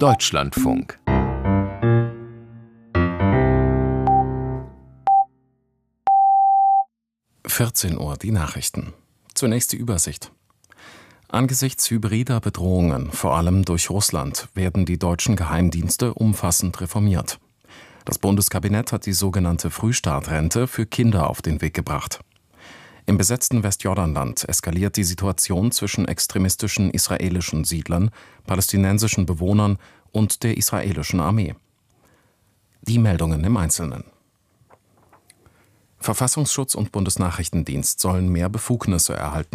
Deutschlandfunk. Uhr, die Nachrichten. Zunächst die Übersicht. Angesichts hybrider Bedrohungen, vor allem durch Russland, werden die deutschen Geheimdienste umfassend reformiert. Das Bundeskabinett hat die sogenannte Frühstartrente für Kinder auf den Weg gebracht. Im besetzten Westjordanland eskaliert die Situation zwischen extremistischen israelischen Siedlern, palästinensischen Bewohnern und der israelischen Armee. Die Meldungen im Einzelnen. Verfassungsschutz und Bundesnachrichtendienst sollen mehr Befugnisse erhalten